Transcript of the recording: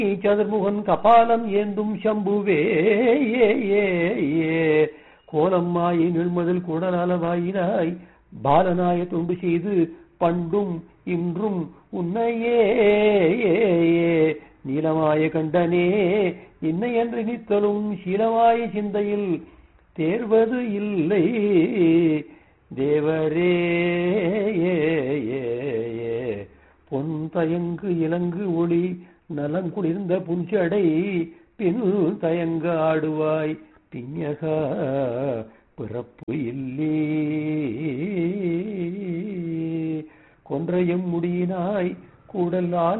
சதுர்முகன் கபாலம் ஏந்தும் சம்புவே கோலம்மாயை நிழ்மதில் குடநலவாயினாய் பாலனாய தொண்டு செய்து பண்டும் இன்றும் உன்னையே நீலமாய கண்டனே இன்னை என்று நித்தலும் சீலமாய சிந்தையில் தேர்வது இல்லை தேவரே பொன் தயங்கு இலங்கு ஒளி நலங்குளிர்ந்த புஞ்சடை பின் தயங்க ஆடுவாய் பிஞகா பிறப்பு இல்லே கொன்றையும் முடியினாய் கூடல்